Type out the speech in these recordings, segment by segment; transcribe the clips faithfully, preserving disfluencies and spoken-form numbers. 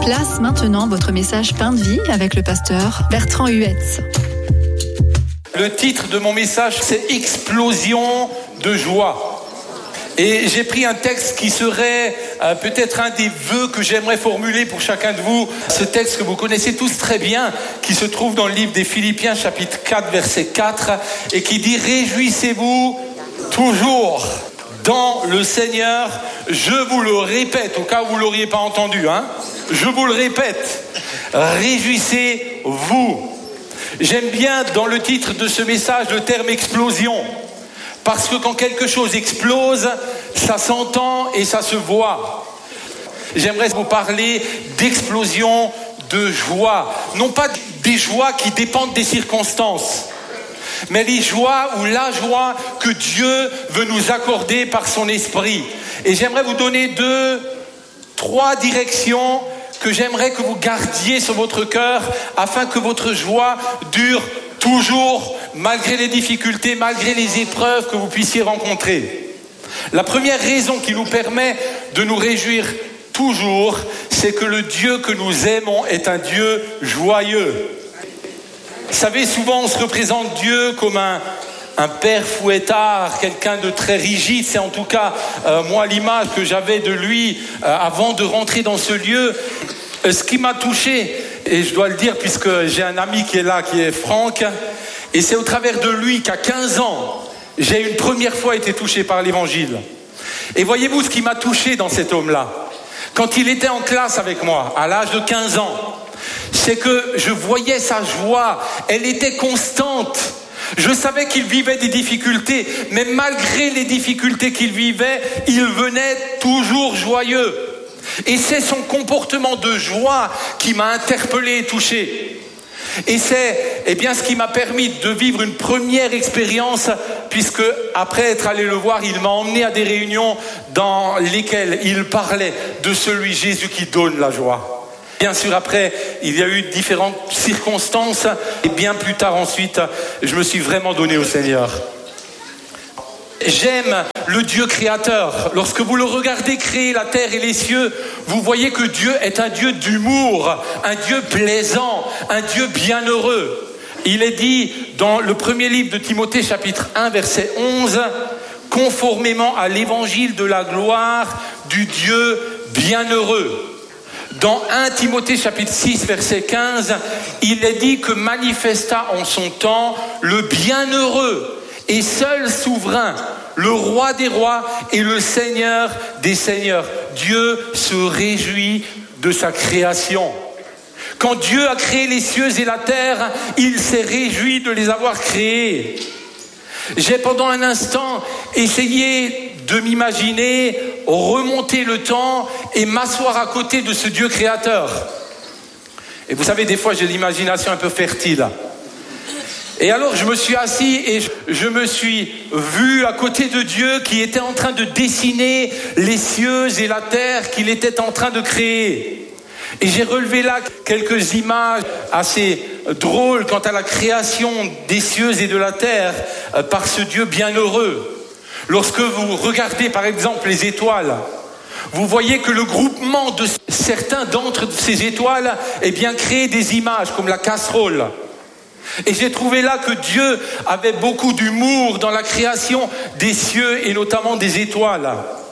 Place maintenant votre message Pain de vie avec le pasteur Bertrand Huetz. Le titre de mon message, c'est « Explosion de joie ». Et j'ai pris un texte qui serait euh, peut-être un des vœux que j'aimerais formuler pour chacun de vous. Ce texte que vous connaissez tous très bien, qui se trouve dans le livre des Philippiens, chapitre quatre, verset quatre, et qui dit « Réjouissez-vous toujours dans le Seigneur ». Je vous le répète, au cas où vous ne l'auriez pas entendu, hein. Je vous le répète, réjouissez-vous. J'aime bien dans le titre de ce message le terme « explosion ». Parce que quand quelque chose explose, ça s'entend et ça se voit. J'aimerais vous parler d'explosion de joie. Non pas des joies qui dépendent des circonstances, mais les joies ou la joie que Dieu veut nous accorder par son esprit. Et j'aimerais vous donner deux, trois directions que j'aimerais que vous gardiez sur votre cœur afin que votre joie dure toujours, malgré les difficultés, malgré les épreuves que vous puissiez rencontrer. La première raison qui nous permet de nous réjouir toujours, c'est que le Dieu que nous aimons est un Dieu joyeux. Vous savez, souvent on se représente Dieu comme un, un père fouettard, quelqu'un de très rigide. C'est en tout cas, euh, moi, l'image que j'avais de lui euh, avant de rentrer dans ce lieu. Euh, ce qui m'a touché, et je dois le dire puisque j'ai un ami qui est là, qui est Franck, et c'est au travers de lui qu'à quinze ans, j'ai une première fois été touché par l'évangile. Et voyez-vous ce qui m'a touché dans cet homme-là, quand il était en classe avec moi, à l'âge de quinze ans, c'est que je voyais sa joie, elle était constante. Je savais qu'il vivait des difficultés, mais malgré les difficultés qu'il vivait, il venait toujours joyeux. Et c'est son comportement de joie qui m'a interpellé et touché. Et c'est eh bien, ce qui m'a permis de vivre une première expérience, puisque après être allé le voir, il m'a emmené à des réunions dans lesquelles il parlait de celui Jésus qui donne la joie. Bien sûr, après, il y a eu différentes circonstances, et bien plus tard ensuite, je me suis vraiment donné au Seigneur. J'aime le Dieu créateur. Lorsque vous le regardez créer la terre et les cieux, vous voyez que Dieu est un Dieu d'humour, un Dieu plaisant, un Dieu bienheureux. Il est dit dans le premier livre de Timothée, chapitre un, verset onze, « Conformément à l'évangile de la gloire du Dieu bienheureux ». Dans un Timothée, chapitre six, verset quinze, il est dit que manifesta en son temps le bienheureux et seul souverain, le roi des rois et le seigneur des seigneurs. Dieu se réjouit de sa création. Quand Dieu a créé les cieux et la terre, il s'est réjoui de les avoir créés. J'ai pendant un instant essayé de m'imaginer remonter le temps et m'asseoir à côté de ce Dieu créateur. Et vous savez, des fois j'ai l'imagination un peu fertile. Et alors je me suis assis et je me suis vu à côté de Dieu qui était en train de dessiner les cieux et la terre qu'il était en train de créer. Et j'ai relevé là quelques images assez drôles quant à la création des cieux et de la terre par ce Dieu bienheureux. Lorsque vous regardez par exemple les étoiles, vous voyez que le groupement de certains d'entre ces étoiles eh bien, crée des images comme la casserole. Et j'ai trouvé là que Dieu avait beaucoup d'humour dans la création des cieux et notamment des étoiles.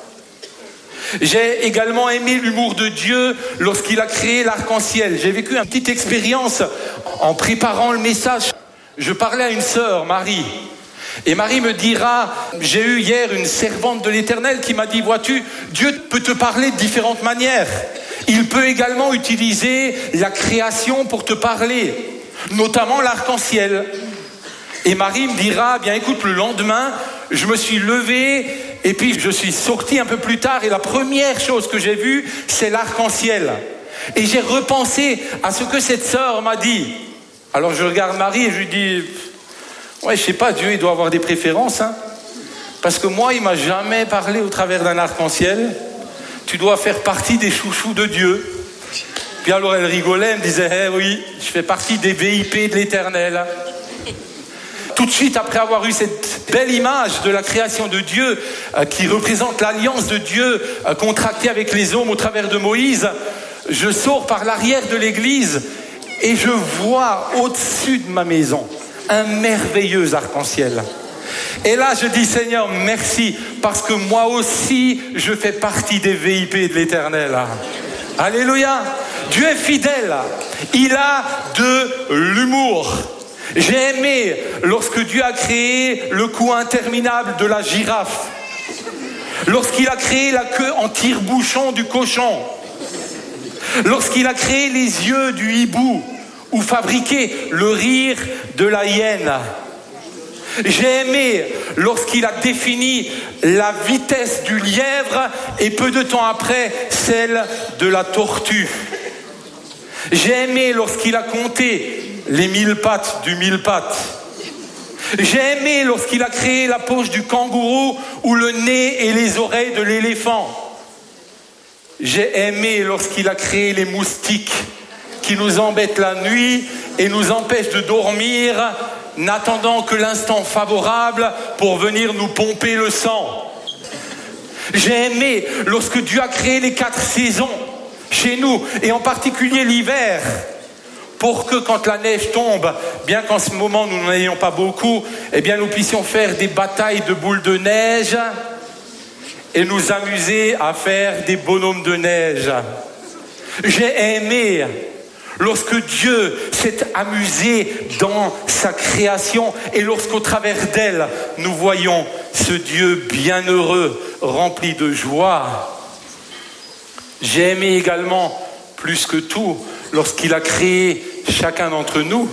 J'ai également aimé l'humour de Dieu lorsqu'il a créé l'arc-en-ciel. J'ai vécu une petite expérience en préparant le message. Je parlais à une sœur, Marie. Et Marie me dira, j'ai eu hier une servante de l'Éternel qui m'a dit, vois-tu, Dieu peut te parler de différentes manières. Il peut également utiliser la création pour te parler, notamment l'arc-en-ciel. Et Marie me dira, bien écoute, le lendemain, je me suis levé et puis je suis sorti un peu plus tard et la première chose que j'ai vue, c'est l'arc-en-ciel. Et j'ai repensé à ce que cette sœur m'a dit. Alors je regarde Marie et je lui dis, ouais, je sais pas, Dieu il doit avoir des préférences, hein. Parce que moi, il m'a jamais parlé au travers d'un arc-en-ciel. Tu dois faire partie des chouchous de Dieu. Puis alors elle rigolait, elle me disait, eh oui, je fais partie des V I P de l'Éternel. Tout de suite, après avoir eu cette belle image de la création de Dieu, euh, qui représente l'alliance de Dieu euh, contractée avec les hommes au travers de Moïse, je sors par l'arrière de l'église et je vois au-dessus de ma maison un merveilleux arc-en-ciel. Et là, je dis Seigneur, merci, parce que moi aussi, je fais partie des V I P de l'Éternel. Alléluia. Dieu est fidèle. Il a de l'humour. J'ai aimé lorsque Dieu a créé le cou interminable de la girafe, lorsqu'il a créé la queue en tire-bouchon du cochon, lorsqu'il a créé les yeux du hibou ou fabriqué le rire de la hyène. J'ai aimé lorsqu'il a défini la vitesse du lièvre et peu de temps après celle de la tortue. J'ai aimé lorsqu'il a compté les mille pattes du mille pattes. J'ai aimé lorsqu'il a créé la poche du kangourou ou le nez et les oreilles de l'éléphant. J'ai aimé lorsqu'il a créé les moustiques qui nous embêtent la nuit et nous empêchent de dormir, n'attendant que l'instant favorable pour venir nous pomper le sang. J'ai aimé lorsque Dieu a créé les quatre saisons chez nous, et en particulier l'hiver, pour que quand la neige tombe, bien qu'en ce moment nous n'en ayons pas beaucoup, eh bien nous puissions faire des batailles de boules de neige et nous amuser à faire des bonhommes de neige. J'ai aimé lorsque Dieu s'est amusé dans sa création et lorsqu'au travers d'elle, nous voyons ce Dieu bienheureux, rempli de joie. J'ai aimé également, plus que tout, lorsqu'il a créé chacun d'entre nous.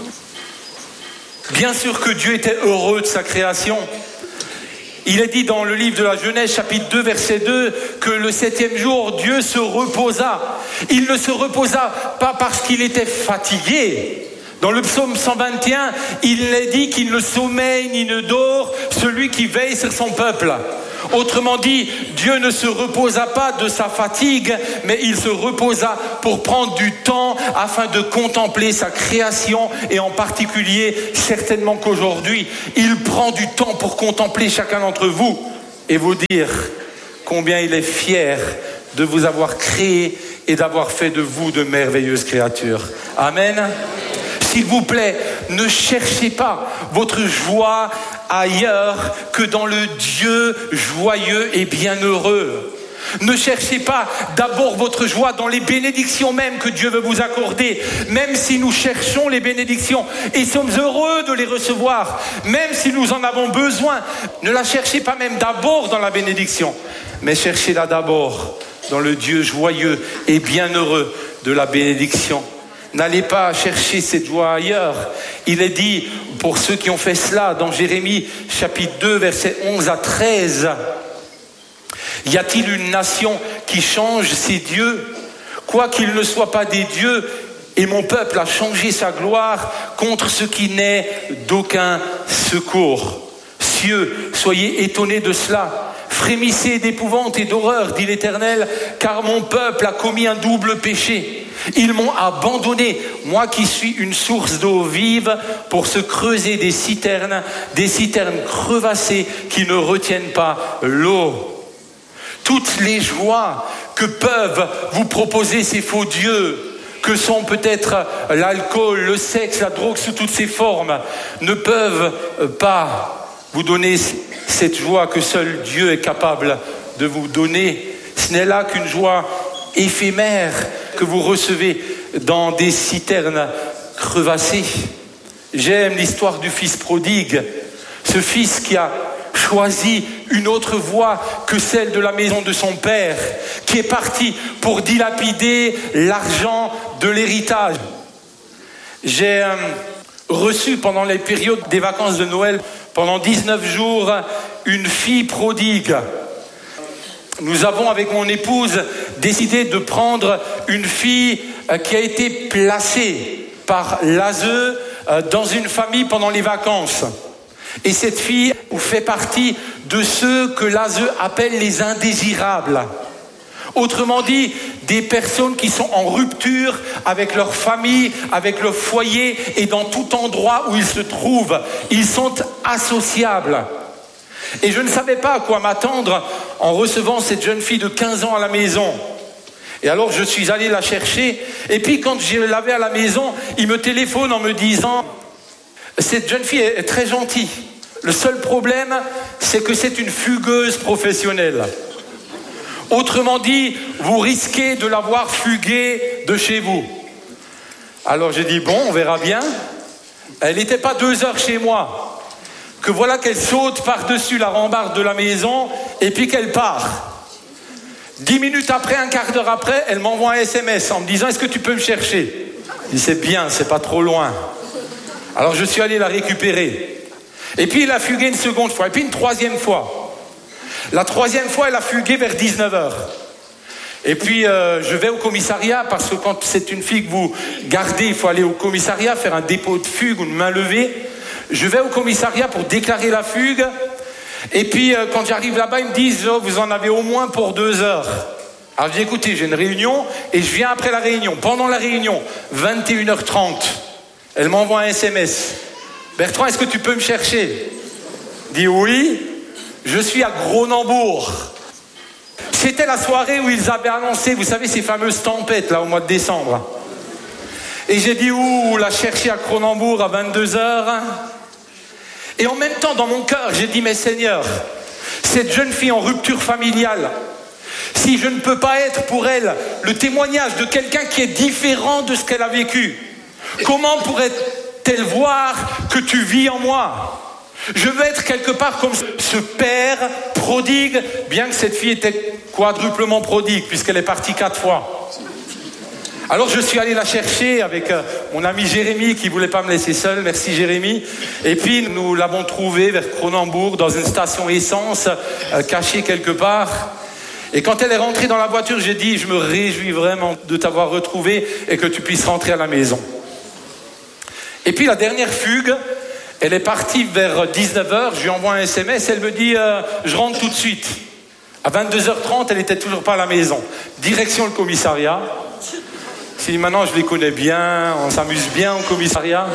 Bien sûr que Dieu était heureux de sa création. Il est dit dans le livre de la Genèse, chapitre deux, verset deux, que le septième jour, Dieu se reposa. Il ne se reposa pas parce qu'il était fatigué. Dans le psaume cent vingt et un, il est dit qu'il ne sommeille ni ne dort celui qui veille sur son peuple. Autrement dit, Dieu ne se reposa pas de sa fatigue, mais il se reposa pour prendre du temps afin de contempler sa création, et en particulier, certainement qu'aujourd'hui, il prend du temps pour contempler chacun d'entre vous et vous dire combien il est fier de vous avoir créé et d'avoir fait de vous de merveilleuses créatures. Amen. S'il vous plaît, ne cherchez pas votre joie ailleurs que dans le Dieu joyeux et bienheureux. Ne cherchez pas d'abord votre joie dans les bénédictions même que Dieu veut vous accorder, même si nous cherchons les bénédictions et sommes heureux de les recevoir, même si nous en avons besoin. Ne la cherchez pas même d'abord dans la bénédiction, mais cherchez-la d'abord dans le Dieu joyeux et bienheureux de la bénédiction. N'allez pas chercher cette joie ailleurs. Il est dit pour ceux qui ont fait cela dans Jérémie chapitre deux versets onze à treize. Y a-t-il une nation qui change ses dieux, quoiqu'ils ne soient pas des dieux, et mon peuple a changé sa gloire contre ce qui n'est d'aucun secours. Cieux, soyez étonnés de cela. Frémissez d'épouvante et d'horreur, dit l'Éternel, car mon peuple a commis un double péché. Ils m'ont abandonné, moi qui suis une source d'eau vive, pour se creuser des citernes, des citernes crevassées qui ne retiennent pas l'eau. Toutes les joies que peuvent vous proposer ces faux dieux, que sont peut-être l'alcool, le sexe, la drogue sous toutes ses formes, ne peuvent pas vous donner cette joie que seul Dieu est capable de vous donner. Ce n'est là qu'une joie éphémère que vous recevez dans des citernes crevassées. J'aime l'histoire du fils prodigue, ce fils qui a choisi une autre voie que celle de la maison de son père, qui est parti pour dilapider l'argent de l'héritage. J'ai euh, reçu pendant les périodes des vacances de Noël, pendant dix-neuf jours, une fille prodigue. Nous avons, avec mon épouse, décidé de prendre une fille qui a été placée par l'A S E dans une famille pendant les vacances. Et cette fille fait partie de ceux que l'A S E appelle les indésirables. Autrement dit, des personnes qui sont en rupture avec leur famille, avec leur foyer et dans tout endroit où ils se trouvent. Ils sont associables. Et je ne savais pas à quoi m'attendre en recevant cette jeune fille de quinze ans à la maison. Et alors je suis allé la chercher. Et puis quand je l'avais à la maison, il me téléphone en me disant « Cette jeune fille est très gentille. Le seul problème, c'est que c'est une fugueuse professionnelle. Autrement dit, vous risquez de la voir fuguer de chez vous. » Alors j'ai dit « Bon, on verra bien. » Elle n'était pas deux heures chez moi. Que voilà qu'elle saute par-dessus la rambarde de la maison et puis qu'elle part. Dix minutes après, un quart d'heure après, elle m'envoie un S M S en me disant « Est-ce que tu peux me chercher ?» Je dis « C'est bien, c'est pas trop loin. » Alors je suis allé la récupérer. Et puis il a fugué une seconde fois, et puis une troisième fois. La troisième fois, elle a fugué vers dix-neuf heures. Et puis euh, je vais au commissariat, parce que quand c'est une fille que vous gardez, il faut aller au commissariat, faire un dépôt de fugue ou une main levée. Je vais au commissariat pour déclarer la fugue. Et puis euh, quand j'arrive là-bas, ils me disent oh, vous en avez au moins pour deux heures. Alors je dis écoutez, j'ai une réunion et je viens après la réunion. Pendant la réunion, vingt et une heures trente, elle m'envoie un S M S. Bertrand, est-ce que tu peux me chercher? Je dis oui, je suis à Cronenbourg. C'était la soirée où ils avaient annoncé, vous savez, ces fameuses tempêtes là au mois de décembre. Et j'ai dit ouh, la chercher à Cronenbourg à vingt-deux heures. Et en même temps, dans mon cœur, j'ai dit, mais Seigneur, cette jeune fille en rupture familiale, si je ne peux pas être pour elle le témoignage de quelqu'un qui est différent de ce qu'elle a vécu, comment pourrait-elle voir que tu vis en moi? Je veux être quelque part comme ce père prodigue, bien que cette fille était quadruplement prodigue, puisqu'elle est partie quatre fois. Alors je suis allé la chercher avec euh, mon ami Jérémy qui ne voulait pas me laisser seul, merci Jérémy. Et puis nous l'avons trouvée vers Cronenbourg dans une station essence, euh, cachée quelque part. Et quand elle est rentrée dans la voiture, j'ai dit, je me réjouis vraiment de t'avoir retrouvée et que tu puisses rentrer à la maison. Et puis la dernière fugue, elle est partie vers dix-neuf heures, je lui envoie un S M S, elle me dit, euh, je rentre tout de suite. À vingt-deux heures trente, elle n'était toujours pas à la maison. Direction le commissariat. Si maintenant je les connais bien, on s'amuse bien au commissariat.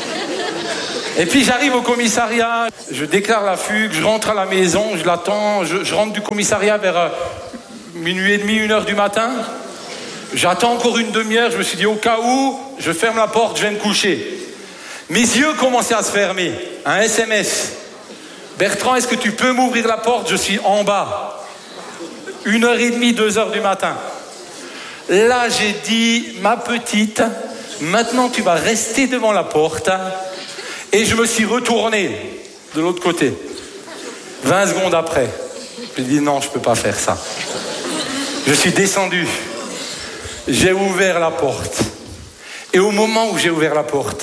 Et puis j'arrive au commissariat, je déclare la fugue, je rentre à la maison, je l'attends, je, je rentre du commissariat vers euh, minuit et demi, une heure du matin. J'attends encore une demi-heure, je me suis dit au cas où, je ferme la porte, je vais me coucher. Mes yeux commençaient à se fermer. Un S M S. Bertrand, est-ce que tu peux m'ouvrir la porte? Je suis en bas. Une heure et demie, deux heures du matin. Là, j'ai dit, ma petite, maintenant tu vas rester devant la porte. Et je me suis retourné de l'autre côté. vingt secondes après, j'ai dit non, je ne peux pas faire ça. Je suis descendu. J'ai ouvert la porte. Et au moment où j'ai ouvert la porte,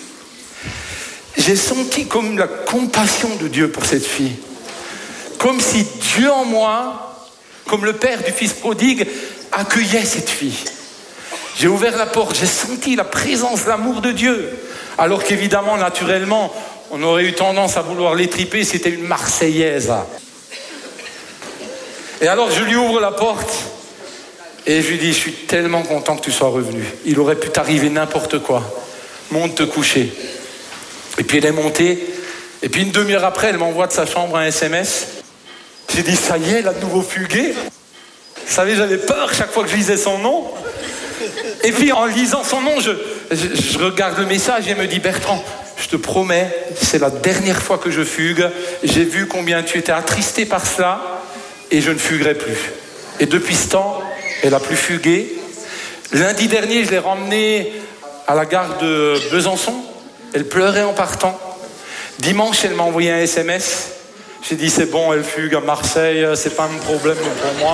j'ai senti comme la compassion de Dieu pour cette fille. Comme si Dieu en moi, comme le père du fils prodigue, accueillait cette fille. J'ai ouvert la porte, j'ai senti la présence, l'amour de Dieu. Alors qu'évidemment, naturellement, on aurait eu tendance à vouloir l'étriper, c'était une Marseillaise. Et alors je lui ouvre la porte et je lui dis, je suis tellement content que tu sois revenu. Il aurait pu t'arriver n'importe quoi. Monte te coucher. Et puis elle est montée, et puis une demi-heure après, elle m'envoie de sa chambre un S M S. J'ai dit, ça y est, elle a de nouveau fugué. Vous savez, j'avais peur chaque fois que je lisais son nom. Et puis en lisant son nom, je, je, je regarde le message et elle me dit, Bertrand, je te promets, c'est la dernière fois que je fugue. J'ai vu combien tu étais attristé par cela et je ne fuguerai plus. Et depuis ce temps, elle n'a plus fugué. Lundi dernier, je l'ai ramenée à la gare de Besançon. Elle pleurait en partant. Dimanche, elle m'a envoyé un S M S. J'ai dit, c'est bon, elle fugue à Marseille, c'est pas un problème pour moi.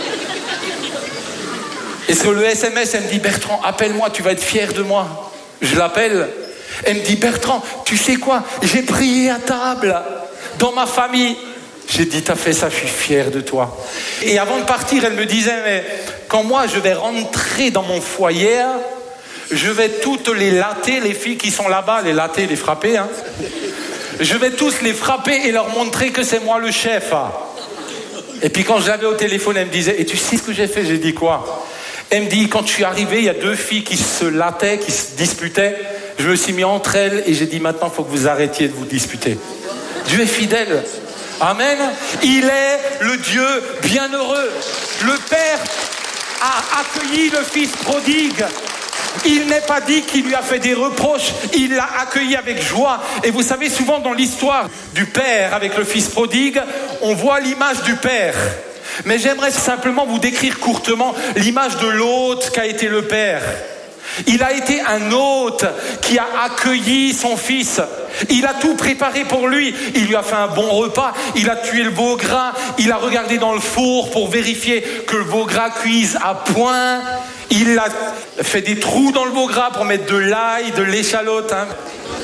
Et sur le S M S, elle me dit, Bertrand, appelle-moi, tu vas être fier de moi. Je l'appelle. Elle me dit, Bertrand, tu sais quoi? J'ai prié à table dans ma famille. J'ai dit, t'as fait ça, je suis fier de toi. Et avant de partir, elle me disait, mais quand moi, je vais rentrer dans mon foyer, je vais toutes les latter, les filles qui sont là-bas, les latter, les frapper, hein. Je vais tous les frapper et leur montrer que c'est moi le chef. Et puis quand je l'avais au téléphone, elle me disait, et tu sais ce que j'ai fait? J'ai dit quoi? Elle me dit, quand je suis arrivé, il y a deux filles qui se lattaient, qui se disputaient. Je me suis mis entre elles et j'ai dit, maintenant, il faut que vous arrêtiez de vous disputer. Dieu est fidèle. Amen. Il est le Dieu bienheureux. Le Père a accueilli le fils prodigue. Il n'est pas dit qu'il lui a fait des reproches, il l'a accueilli avec joie. Et vous savez, souvent dans l'histoire du père avec le fils prodigue, on voit l'image du père. Mais j'aimerais simplement vous décrire courtement l'image de l'hôte qu'a été le père. Il a été un hôte qui a accueilli son fils. Il a tout préparé pour lui. Il lui a fait un bon repas. Il a tué le veau gras. Il a regardé dans le four pour vérifier que le veau gras cuise à point. Il a fait des trous dans le veau gras pour mettre de l'ail, de l'échalote. Hein.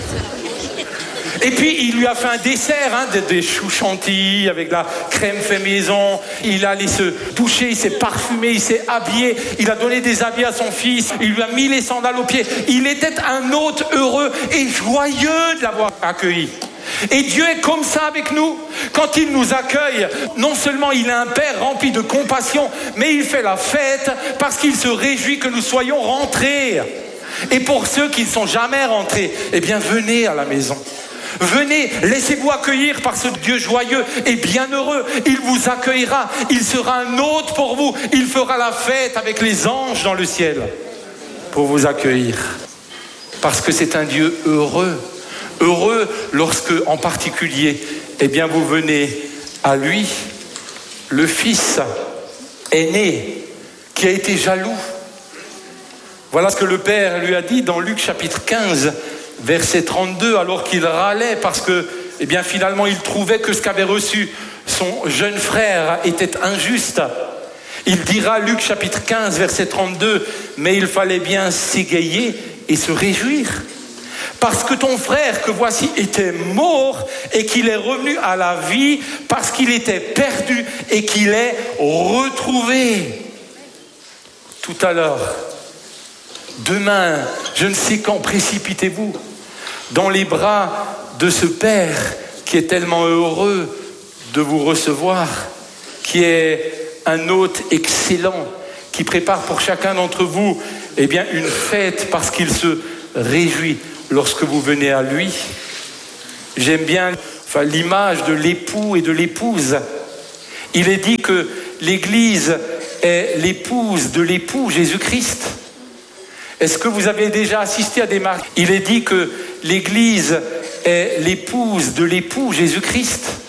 Et puis, il lui a fait un dessert, hein, des, des choux chantilly avec de la crème fait maison. Il a allé se toucher, il s'est parfumé, il s'est habillé. Il a donné des habits à son fils. Il lui a mis les sandales aux pieds. Il était un hôte heureux et joyeux de l'avoir accueilli. Et Dieu est comme ça avec nous. Quand il nous accueille, non seulement il est un Père rempli de compassion, mais il fait la fête parce qu'il se réjouit que nous soyons rentrés. Et pour ceux qui ne sont jamais rentrés, eh bien, venez à la maison. Venez, laissez-vous accueillir par ce Dieu joyeux et bienheureux. Il vous accueillera, il sera un hôte pour vous. Il fera la fête avec les anges dans le ciel pour vous accueillir. Parce que c'est un Dieu heureux. Heureux lorsque, en particulier, eh bien, vous venez à lui, le Fils aîné, qui a été jaloux. Voilà ce que le Père lui a dit dans Luc chapitre quinze, verset trente-deux, alors qu'il râlait parce que, eh bien, finalement, il trouvait que ce qu'avait reçu son jeune frère était injuste. Il dira, Luc chapitre quinze, verset trente-deux, mais il fallait bien s'égayer et se réjouir. Parce que ton frère, que voici, était mort et qu'il est revenu à la vie, parce qu'il était perdu et qu'il est retrouvé. Tout à l'heure, demain, je ne sais quand, précipitez-vous dans les bras de ce Père qui est tellement heureux de vous recevoir, qui est un hôte excellent, qui prépare pour chacun d'entre vous, eh bien, une fête parce qu'il se réjouit lorsque vous venez à lui. J'aime bien enfin, l'image de l'époux et de l'épouse. Il est dit que l'Église est l'épouse de l'époux Jésus-Christ. Est-ce que vous avez déjà assisté à des mariages ? Il est dit que l'Église est l'épouse de l'époux Jésus-Christ.